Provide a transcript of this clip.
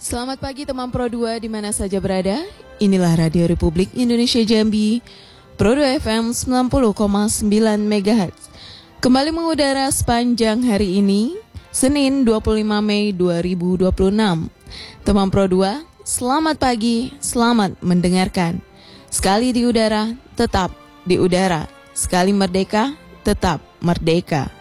Selamat pagi teman Pro 2 di mana saja berada. Inilah Radio Republik Indonesia Jambi, Pro 2 FM 90,9 MHz. Kembali mengudara sepanjang hari ini, Senin 25 Mei 2026. Teman Pro 2, selamat pagi, selamat mendengarkan. Sekali di udara, tetap di udara. Sekali merdeka, tetap merdeka.